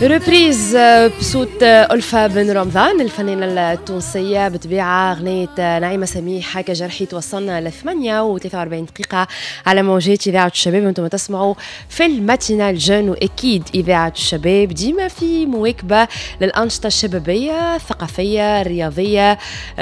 ريبريز بصوت ألفا بن رمضان الفنانة التونسية بتبيع أغنية نعيمة سميح كجرحي. توصلنا ل 48 دقيقة على موجات إذاعة الشباب. أنتم تسمعوا في الماتينال جون، وأكيد إذاعة الشباب ديما في مواكبة للأنشطة الشبابية الثقافية الرياضية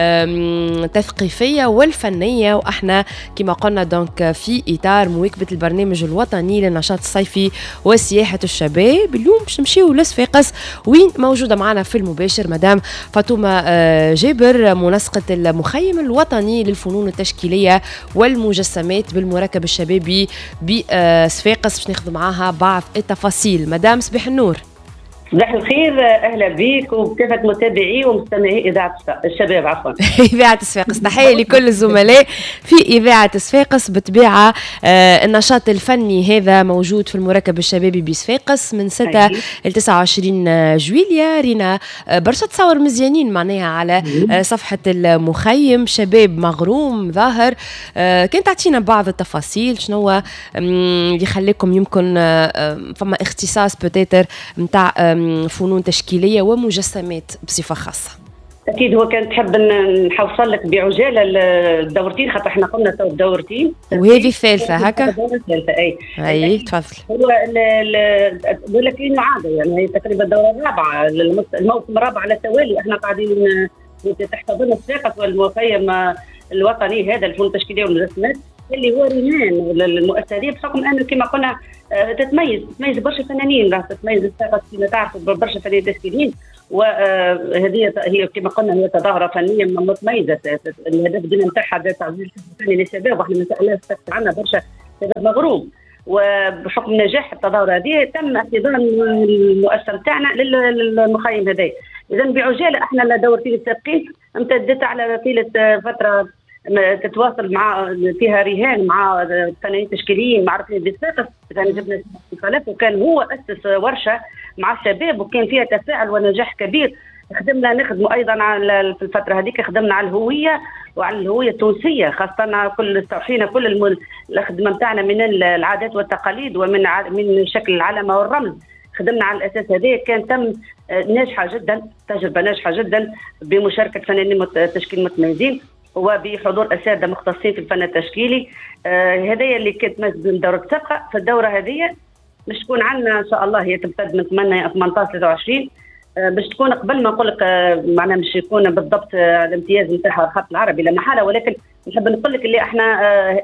التثقيفية والفنية، وإحنا كما قلنا دونك في إطار مواكبة البرنامج الوطني للنشاط الصيفي وسياحة الشباب. اليوم باش نمشيو لصفاقس وين موجودة معنا في المباشر مدام فاطمة جابر، منسقة المخيم الوطني للفنون التشكيلية والمجسمات بالمركب الشبابي بصفاقس، باش ناخذ معاها بعض التفاصيل. مدام صباح النور. صباح الخير، اهلا بك وبكافه متابعي ومستمعي اذاعه الشباب. عفوا اذاعه صفاقس، تحيه لكل الزملاء في اذاعه صفاقس بتبيع النشاط الفني هذا موجود في المركب الشبابي بصفاقس من 6 ل 29 جويليا. رينا برشا تصور مزيانين معناها على صفحه المخيم، شباب مغروم ظاهر. كنت تعطينا بعض التفاصيل شنو يخليكم يمكن فما اختصاص بتاتر نتاع فنون تشكيلية ومجسمات بصفة خاصة؟ أكيد هو كان تحب نحوصل لك بعجالة الدورتين، خاطر احنا قلنا دورتين وهذه الثالثة هكا؟ الثالثة أي تفضل. هو بقول لك إنه عادة، يعني هي تقريبا الدورة الرابعة، الموسم الرابع على التوالي احنا قاعدين تحت ضمن الصفاقس والمخيم الوطني هذا الفنون التشكيلية والمجسمات اللي هو رهان المؤثرين، بحكم انه كما قلنا تتميز برشا فنانين، راح تتميز الصفاقس كما تعرفوا برشا فنانين تشكيليين، وهذه هي كما قلنا هي تظاهره فنيه متميزه. الهدف ديما نتاعها تعزيز الفني للشباب، واحنا ما شاء الله عندنا برشا شباب مغروم، وبحكم نجاح التظاهره هذه تم احتضان المؤسسه نتاعنا للمخيم هذا. اذا بعجاله احنا دورتين السابقين امتدت على طيله فتره تتواصل مع فيها رهان مع فنانين تشكيليين معروفين بصفاقس. كان جبنا خلف وكان هو اسس ورشه مع الشباب وكان فيها تفاعل ونجاح كبير. نخدموا ايضا على في الفتره هذيك خدمنا على الهويه وعلى الهويه التونسيه، خاصه استوحينا كل الخدمه نتاعنا من العادات والتقاليد ومن شكل العلامه والرمز. خدمنا على الاساس هذا، كان تم ناجحه جدا، تجربه ناجحه جدا بمشاركه فنانين تشكيل متميزين وبحضور اساتذه مختصين في الفن التشكيلي. هذايا اللي كانت من الدوره السابقه. في الدوره هذه باش تكون عندنا ان شاء الله، هي تمتد من 18 23 باش تكون قبل ما نقول لك معناها مش يكون بالضبط الامتياز نتاعها الخط العربي لا محاله، ولكن نحب نقول لك اللي احنا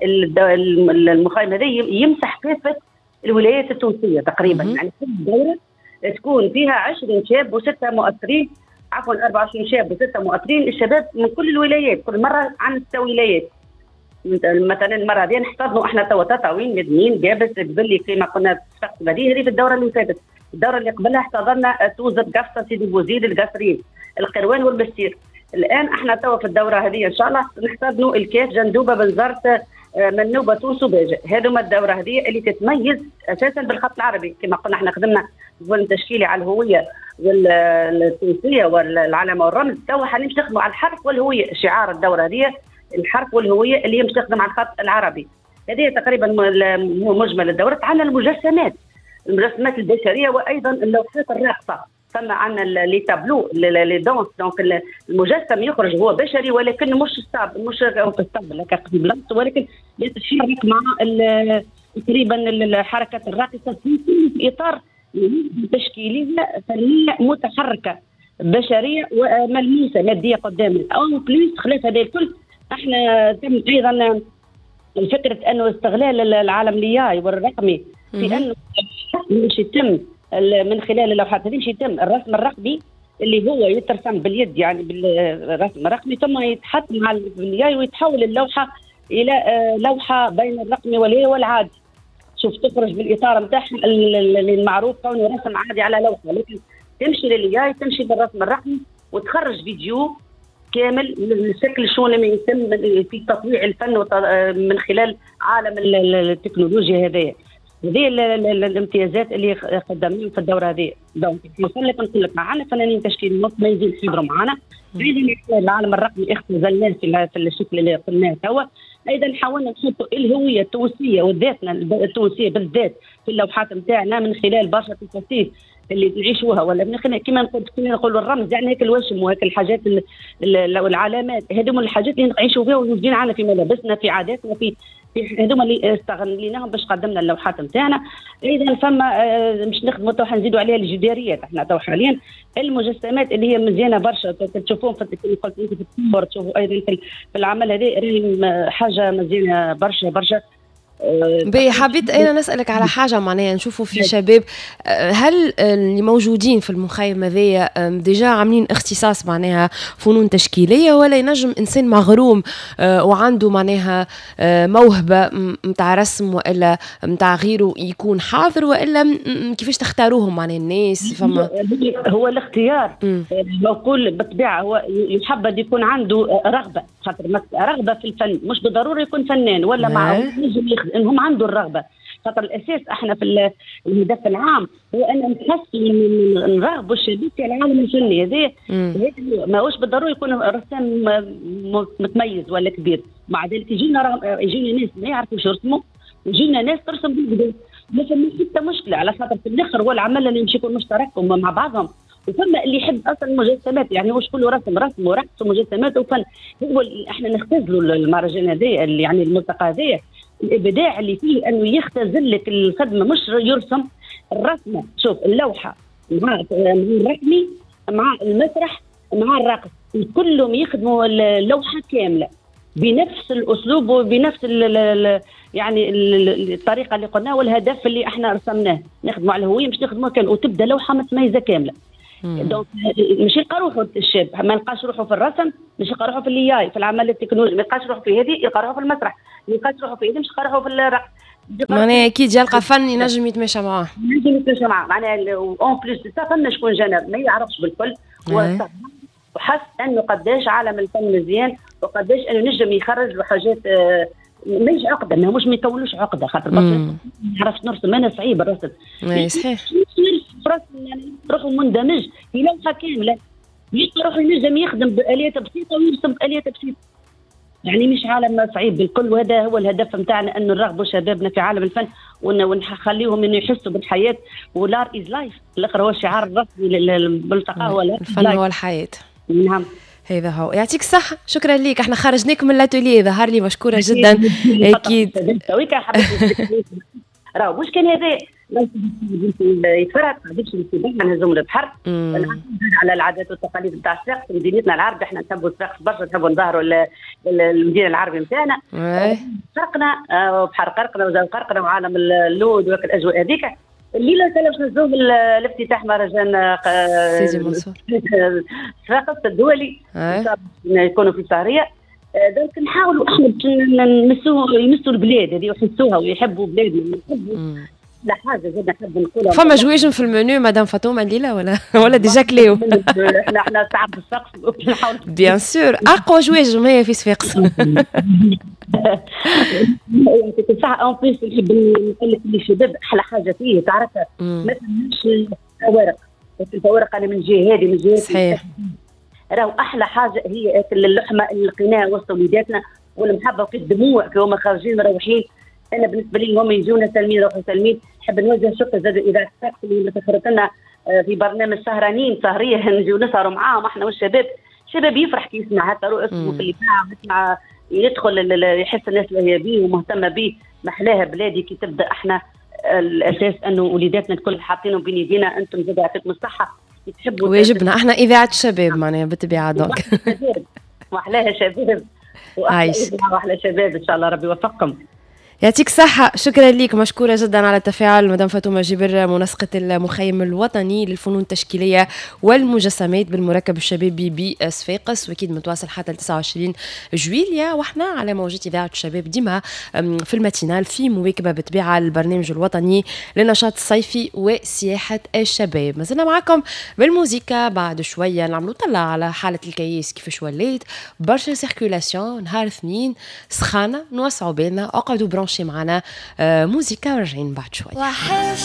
المخيم هذا يمسح كافه الولايات التونسيه تقريبا. يعني كل دوره تكون فيها 20 شاب وسته مؤثرين، عفوا 24 شاب وسته مؤثرين، الشباب من كل الولايات، كل مره عن 6 ولايات. مثلا المره هذه نحتضنوا احنا توا تطاوين مدنيين جابس قبل كما قلنا هذه في الدوره اللي فاتت. الدوره اللي قبلها احتضنا توزت قفصه سيدي بوزيد القصرين القروان والبستير. الان احنا توا في الدوره هذه ان شاء الله نحتضنوا الكاف جندوبه بنزرت منوبه تونس وباجه. هذوما الدوره هذه اللي تتميز اساسا بالخط العربي. كما قلنا احنا خدمنا فن تشكيلي على الهويه والتونسيه والعلامه والرمز، توا حنمشي نخدموا على الحرف والهويه. شعار الدوره هذه الحرف والهويه اللي يمشي تخدم على الخط العربي. هذه تقريبا مجمل الدورة. عندنا المجسمات البشريه وايضا اللوحات الراقصه. ثم عندنا لي تابلو لي دونس، دونك المجسم يخرج هو بشري ولكن مش اسطبل هكا قبل، ولكن يتشارك مع تقريبا الحركات الراقصه في اطار تشكيليه فنيه متحركه بشريه وملموسه ماديه قدامنا. او بليس خلاف هذا الكل احنا تم ايضا فكره انه استغلال العالم الياي والرقمي في انه مش يتم من خلال اللوحات هذه، مش يتم الرسم الرقمي اللي هو يترسم باليد يعني بالرسم الرقمي، ثم يتحط مع الياي ويتحول اللوحه الى لوحه بين الرقمي والعادي. شوف تخرج بالاطار نتاعها المعروف كونه رسم عادي على لوحه، لكن تمشي للياي تمشي بالرسم الرقمي وتخرج فيديو كامل من الشكل شلون ما يتم في تطويع الفن من خلال عالم التكنولوجيا. هذه الامتيازات اللي قدمناهم في الدوره هذه. دونك نقول لك معنا فنانين تشكيل متميزين حضروا معنا. بعيدا عن العالم الرقمي اختزلناه في الشكل اللي قلناه توا، ايضا حاولنا نحطوا الهويه التونسيه وذاتنا التونسيه بالذات في اللوحات نتاعنا من خلال برشا تفاصيل اللي نعيشوها، ولا كما نقولوا الرمز، يعني هيك الوشم وهيك الحاجات والعلامات، هذوما الحاجات اللي نعيشوا فيها وموجودين عندنا في ملابسنا، في عاداتنا، في هذوما اللي استغليناهم باش قدمنا اللوحات نتاعنا. اذا فما مش نخدموا تو حنزيدوا عليها الجداريات. احنا تو حاليا المجسمات اللي هي مزيانه برشا تشوفوهم في قلت انت في الصور، تشوفوا ايضا في العمل هذا راهي حاجه مزيانه برشا برشا. حبيت أنا نسألك على حاجة، معناها نشوفوا في شباب، هل اللي موجودين في المخيم هذايا ديجا عاملين اختصاص معناها فنون تشكيلية، ولا ينجم إنسان مغروم وعنده معناها موهبة متاع رسم وإلا متاع غيره يكون حاضر، وإلا كيفاش تختاروهم معناها الناس؟ فما هو الاختيار بقول بالطبيعة هو يحب يكون عنده رغبة، خاطر رغبة في الفن، مش بالضرورة يكون فنان ولا مع انهم عنده الرغبه. خاطر الاساس احنا في الهدف العام هو ان نحسن نرغبوا الشباب في العالم الفني هذا. ماهوش بالضروره يكون رسام متميز ولا كبير، مع ذلك يجينا ناس ما يعرفوش يرسموا، ويجينا ناس ترسم بالقدام، ما فماش حتى مشكله، على خاطر في الاخر هو العمل اللي يمشي يكون مشترك مع بعضهم. وفما اللي يحب اصلا المجسمات، يعني مش كله رسم ورقص ومجسمات وفن. هو احنا نختزلوا المهرجان هذا يعني الملتقى هذا، الابداع اللي فيه انه يختزل لك الخدمه، مش يرسم الرسمه. شوف اللوحه مع الرسمي مع المسرح مع الرقص، كلهم يخدموا اللوحه كامله بنفس الاسلوب وبنفس يعني الطريقه اللي قلناها والهدف اللي احنا رسمناه. نخدموا على الهويه، مش نخدموا كان وتبدا لوحه متميزه كامله. دونك مش يلقى روحه الشاب، ما يلقاش روحه في الرسم، مش يلقى روحه في اللي في العمل التكنولوجي، ما يلقاش روحه في هذه، يلقى روحه في المسرح، ما يلقاش روحه في هذه، مش يلقى روحه في الرقص. معناها اكيد يلقى فن ينجم يتماشى معاه، معناها اون بليس فما شكون جنر ما يعرفش بالكل وحس انه قداش عالم الفن مزيان، وقداش انه نجم يخرج له حاجات ماهيش عقده، ماهوش ما يكونلوش عقده. خاطر ما نعرفش نرسم، انا صعيب الرسم. صحيح. رسم يعني روحه مندمج في لوحه كامله، روحه ينجم يخدم بآليات بسيطه ويرسم بآليات بسيطه، يعني مش عالم صعيب بالكل. وهذا هو الهدف نتاعنا، انه نرغبوا شبابنا في عالم الفن ونخليهم انه يحسوا بالحياه. ولار از لايف، الاخر هو الشعار الرسمي للملتقى، هو الفن هو الحياه. نعم، هذا هو. يعطيك الصحة، شكرا ليك. احنا خرجناك من الاتوليه، ظهر لي مشكورة جدا. اكيد راهو مش كان هذا يتفرق قديش نسيبنا نهزم البحر على العادات والتقاليد نتاع الصفاقس. مدينتنا العربية احنا نحبوا الصفاقس برشا، نحبوا نظهروا المدينة العربية نتاعنا. فرقنا بحر قرقنا وزاو قرقنا وعالم اللود وهيك الاجواء هذيك. الليله باش نزوم الافتتاح مهرجان سيدي منصور صفاقس الدولي، يكونوا في السهريه. دونك نحاولوا احنا يمسوا البلاد هذه ويحسوها ويحبوا بلادنا، يحبوا لا حاجه زاد نحب نقولها. فما جواجم في المنيو مدام فاطمه الليله ولا ديجا كليو؟ احنا تعب السقف نحاول بيان سور. اقوى جواجم هي في صفاقس. صح. اون بليس نحب نقول لك للشباب احلى حاجه فيه تعرفها، ما فماش فوارق، الفوارق انا من جهه هذه من جهه صحيح. راهو احلى حاجه هي اللحمه اللي لقيناها وسط وليداتنا والمحبه وفي الدموع كي هما خارجين مروحين. انا بالنسبه لي هم يجونا سالمين يروحوا سالمين. نحب نوجه شكر زاد اذا صفاقس اللي سخرت لنا في برنامج سهرانين سهريه نجيو نسهروا معاهم احنا والشباب. الشباب يفرح كي يسمع حتى اسمه في الاذاعه، يسمع يدخل يحس الناس اللي هي بيه ومهتمه بيه. محلاها بلادي كي تبدا احنا الاساس انه وليداتنا الكل حاطينهم بين يدينا. انتم زاد يعطيكم الصحه تحبوا واجبنا احنا اذاعه الشباب معناها بالطبيعه. دونك واحلاها شباب واحلى شباب ان شاء الله ربي يوفقكم. يعطيك الصحة، شكرا لك، مشكورة جدا على التفاعل مدام فاطمة جبر، منسقة المخيم الوطني للفنون التشكيلية والمجسمات بالمركب الشبابي بصفاقس، واكيد متواصل حتى 29 جويليا. واحنا على موجة إذاعة الشباب ديما في الماتينال في مواكبة بطبيعة البرنامج الوطني للنشاط الصيفي وسياحة الشباب. ما زلنا معكم بالموسيقى، بعد شوية نعملوا طلع على حالة الكياس كيفاش وليت برشا سيركولاسيون نهار اثنين سخانة، نوسعوا بالنا، اقعدوا برونشي معنا موسيقى وراجعين بعد شوية.